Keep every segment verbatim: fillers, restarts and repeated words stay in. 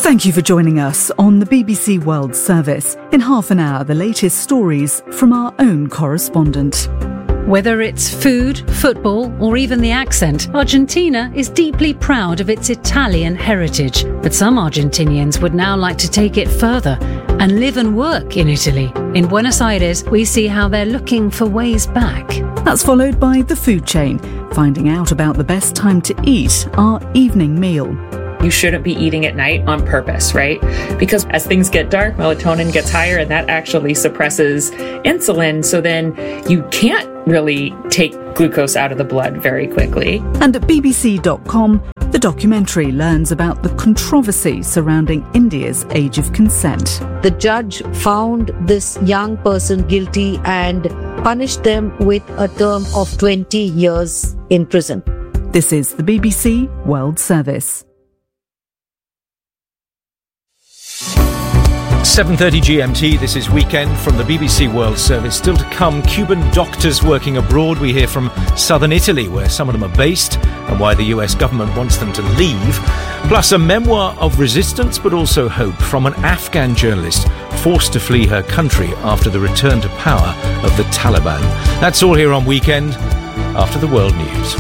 Thank you for joining us on the B B C World Service. In half an hour, the latest stories from our own correspondent. Whether it's food, football, or even the accent, Argentina is deeply proud of its Italian heritage. But some Argentinians would now like to take it further and live and work in Italy. In Buenos Aires, we see how they're looking for ways back. That's followed by The Food Chain, finding out about the best time to eat our evening meal. You shouldn't be eating at night on purpose, right? Because as things get dark, melatonin gets higher and that actually suppresses insulin. So then you can't really take glucose out of the blood very quickly. And at B B C dot com, the documentary learns about the controversy surrounding India's age of consent. The judge found this young person guilty and punished them with a term of twenty years in prison. This is the B B C World Service. seven thirty G M T, this is Weekend from the B B C World Service. Still to come, Cuban doctors working abroad. We hear from southern Italy, where some of them are based, and why the U S government wants them to leave. Plus a memoir of resistance, but also hope, from an Afghan journalist forced to flee her country after the return to power of the Taliban. That's all here on Weekend, after the world news.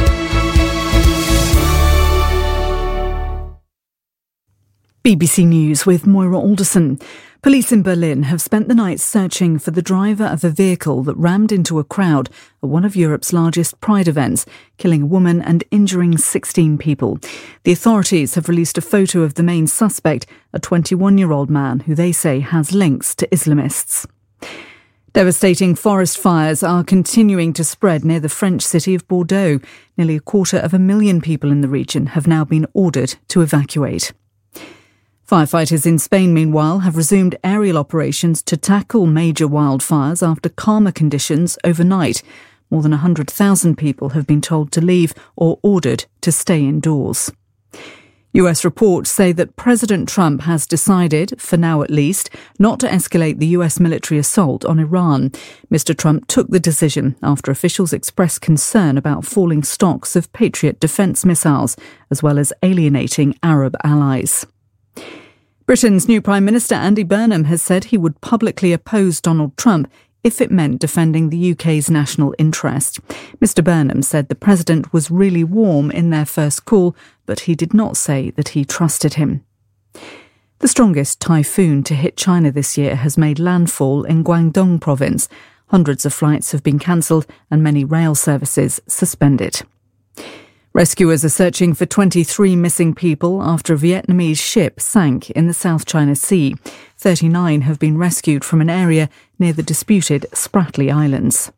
B B C News with Moira Alderson. Police in Berlin have spent the night searching for the driver of a vehicle that rammed into a crowd at one of Europe's largest Pride events, killing a woman and injuring sixteen people. The authorities have released a photo of the main suspect, a twenty-one-year-old man who they say has links to Islamists. Devastating forest fires are continuing to spread near the French city of Bordeaux. Nearly a quarter of a million people in the region have now been ordered to evacuate. Firefighters in Spain, meanwhile, have resumed aerial operations to tackle major wildfires after calmer conditions overnight. More than one hundred thousand people have been told to leave or ordered to stay indoors. U S reports say that President Trump has decided, for now at least, not to escalate the U S military assault on Iran. Mister Trump took the decision after officials expressed concern about falling stocks of Patriot defense missiles, as well as alienating Arab allies. Britain's new Prime Minister Andy Burnham has said he would publicly oppose Donald Trump if it meant defending the U K's national interest. Mister Burnham said the president was really warm in their first call, but he did not say that he trusted him. The strongest typhoon to hit China this year has made landfall in Guangdong province. Hundreds of flights have been cancelled and many rail services suspended. Rescuers are searching for twenty-three missing people after a Vietnamese ship sank in the South China Sea. thirty-nine have been rescued from an area near the disputed Spratly Islands.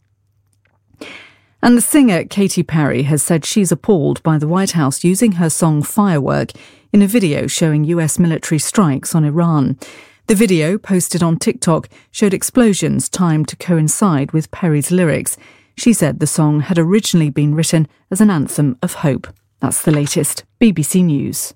And the singer Katy Perry has said she's appalled by the White House using her song Firework in a video showing U S military strikes on Iran. The video, posted on TikTok, showed explosions timed to coincide with Perry's lyrics. She said the song had originally been written as an anthem of hope. That's the latest. B B C News.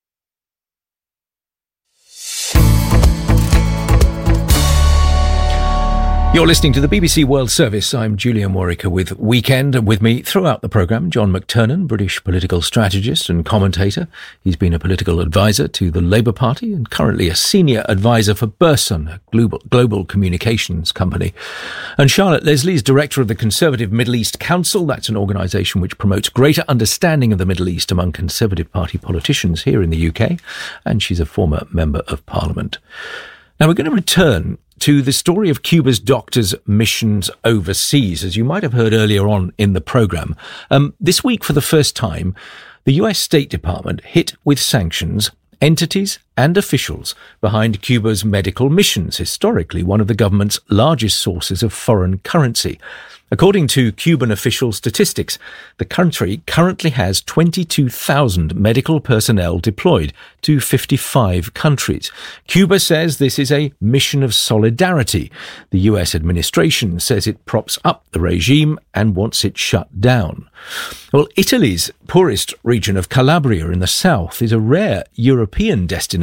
You're listening to the B B C World Service. I'm Julian Warwicker with Weekend, and with me throughout the programme, John McTernan, British political strategist and commentator. He's been a political advisor to the Labour Party and currently a senior advisor for Burson, a global, global communications company. And Charlotte Leslie is director of the Conservative Middle East Council. That's an organisation which promotes greater understanding of the Middle East among Conservative Party politicians here in the U K. And she's a former Member of Parliament. Now we're going to return to the story of Cuba's doctors' missions overseas. As you might have heard earlier on in the programme, um, this week for the first time, the U S State Department hit with sanctions entities and officials behind Cuba's medical missions, historically one of the government's largest sources of foreign currency. According to Cuban official statistics, the country currently has twenty-two thousand medical personnel deployed to fifty-five countries. Cuba says this is a mission of solidarity. The U S administration says it props up the regime and wants it shut down. Well, Italy's poorest region of Calabria in the south is a rare European destination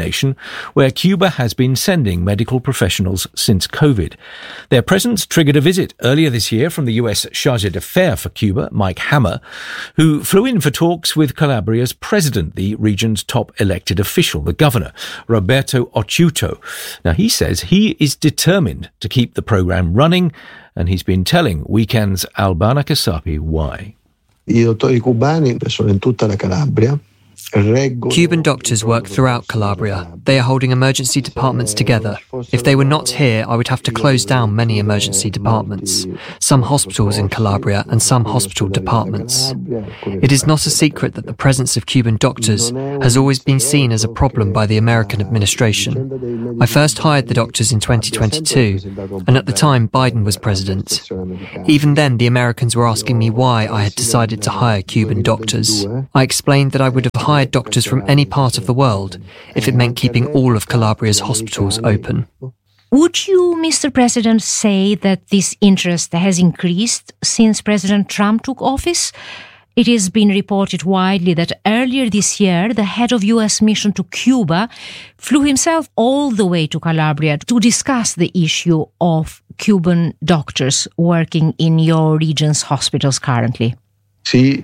destination where Cuba has been sending medical professionals since COVID. Their presence triggered a visit earlier this year from the U S Chargé d'Affaires for Cuba, Mike Hammer, who flew in for talks with Calabria's president, the region's top elected official, the governor, Roberto Occhiuto. Now, he says he is determined to keep the program running, and he's been telling Weekend's Albana Kasapi why. I dottori cubani sono in tutta la Calabria. Cuban doctors work throughout Calabria. They are holding emergency departments together. If they were not here, I would have to close down many emergency departments, some hospitals in Calabria and some hospital departments. It is not a secret that the presence of Cuban doctors has always been seen as a problem by the American administration. I first hired the doctors in twenty twenty-two, and at the time Biden was president. Even then, the Americans were asking me why I had decided to hire Cuban doctors. I explained that I would have hired doctors from any part of the world if it meant keeping all of Calabria's hospitals open. Would you, Mister President, say that this interest has increased since President Trump took office? It has been reported widely that earlier this year, the head of U S mission to Cuba flew himself all the way to Calabria to discuss the issue of Cuban doctors working in your region's hospitals currently. Yes,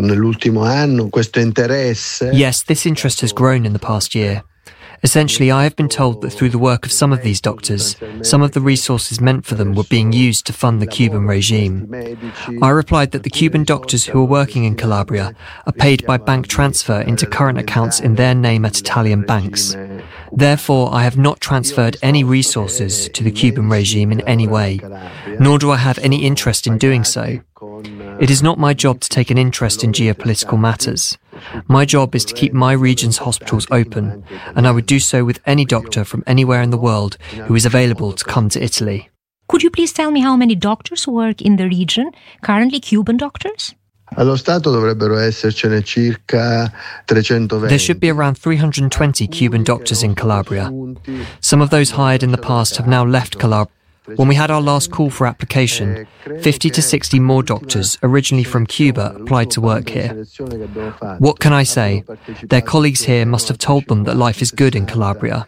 this interest has grown in the past year. Essentially, I have been told that through the work of some of these doctors, some of the resources meant for them were being used to fund the Cuban regime. I replied that the Cuban doctors who are working in Calabria are paid by bank transfer into current accounts in their name at Italian banks. Therefore, I have not transferred any resources to the Cuban regime in any way, nor do I have any interest in doing so. It is not my job to take an interest in geopolitical matters. My job is to keep my region's hospitals open, and I would do so with any doctor from anywhere in the world who is available to come to Italy. Could you please tell me how many doctors work in the region, currently Cuban doctors? Allo Stato dovrebbero essercene circa trecentoventi. There should be around three hundred twenty Cuban doctors in Calabria. Some of those hired in the past have now left Calabria. When we had our last call for application, fifty to sixty more doctors, originally from Cuba, applied to work here. What can I say? Their colleagues here must have told them that life is good in Calabria.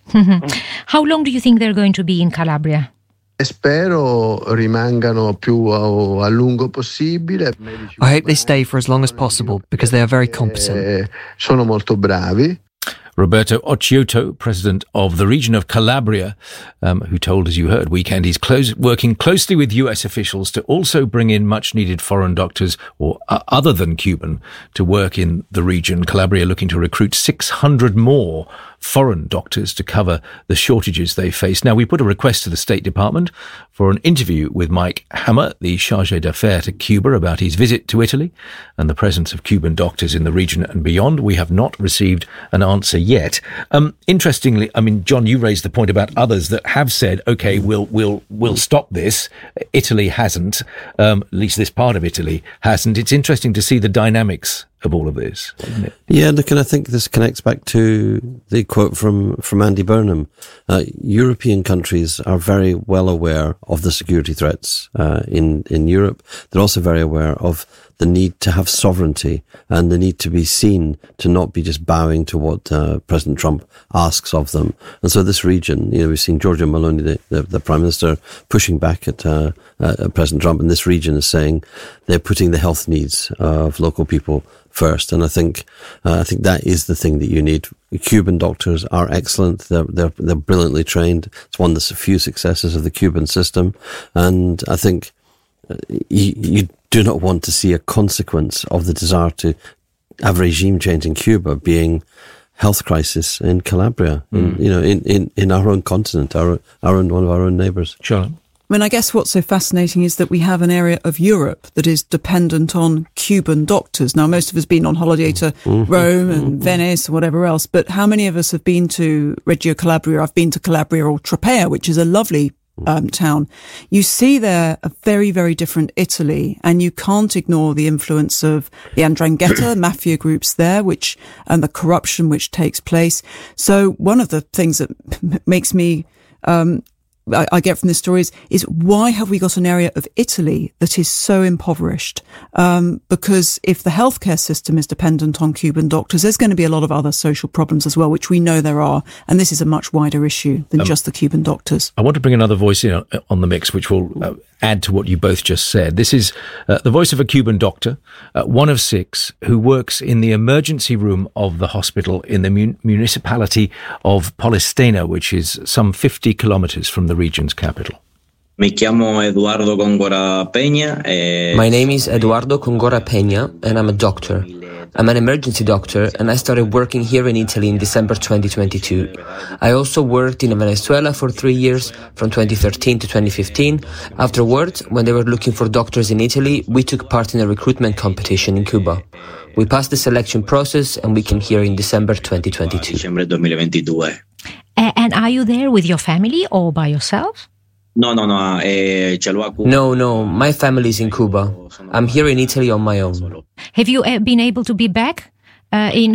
How long do you think they're going to be in Calabria? Spero rimangano più a lungo possibile. I hope they stay for as long as possible because they are very competent. Sono molto bravi. Roberto Occhiuto, president of the region of Calabria, um, who told, as you heard, Weekend, he's close, working closely with U S officials to also bring in much-needed foreign doctors, or uh, other than Cuban, to work in the region. Calabria looking to recruit six hundred more foreign doctors to cover the shortages they face. Now, we put a request to the State Department for an interview with Mike Hammer, the Chargé d'Affaires to Cuba, about his visit to Italy and the presence of Cuban doctors in the region and beyond. We have not received an answer yet. Um, interestingly, I mean, John, you raised the point about others that have said, OK, we'll we'll we'll stop this. Italy hasn't, um, at least this part of Italy hasn't. It's interesting to see the dynamics of all of this, isn't it? Yeah, look, and I think this connects back to the quote from, from Andy Burnham. Uh, European countries are very well aware of the security threats uh, in, in Europe. They're also very aware of the need to have sovereignty and the need to be seen to not be just bowing to what uh, President Trump asks of them. And so this region, you know, we've seen Giorgia Meloni, the, the, the Prime Minister, pushing back at, uh, at President Trump, and this region is saying they're putting the health needs of local people first. And I think uh, I think that is the thing that you need. Cuban doctors are excellent. They're they're they're brilliantly trained. It's one of the few successes of the Cuban system, and I think uh, you, you do not want to see a consequence of the desire to have regime change in Cuba being health crisis in Calabria, mm. in, you know, in, in, in our own continent, our our own one of our own neighbours. Charlotte. I mean, I guess what's so fascinating is that we have an area of Europe that is dependent on Cuban doctors. Now, most of us have been on holiday to mm-hmm. Rome and mm-hmm. Venice or whatever else, but how many of us have been to Reggio Calabria? I've been to Calabria or Tropea, which is a lovely um, town. You see there a very, very different Italy, and you can't ignore the influence of the 'Ndrangheta mafia groups there, which and the corruption which takes place. So one of the things that m- makes me um I, I get from this story is, is why have we got an area of Italy that is so impoverished? Um, because if the healthcare system is dependent on Cuban doctors, there's going to be a lot of other social problems as well, which we know there are. And this is a much wider issue than um, just the Cuban doctors. I want to bring another voice in on the mix, which will uh, add to what you both just said. This is uh, the voice of a Cuban doctor, uh, one of six, who works in the emergency room of the hospital in the mun- municipality of Polistena, which is some fifty kilometers from the region's capital. Me chiamo Eduardo Congora Peña. Eh... My name is Eduardo Congora Peña, and I'm a doctor. I'm an emergency doctor, and I started working here in Italy in December twenty twenty-two. I also worked in Venezuela for three years, from twenty thirteen to twenty fifteen. Afterwards, when they were looking for doctors in Italy, we took part in a recruitment competition in Cuba. We passed the selection process, and we came here in December twenty twenty-two. Uh, and are you there with your family or by yourself? No, no, no. Eh, no, no. My family is in Cuba. I'm here in Italy on my own. Have you been able to be back uh, in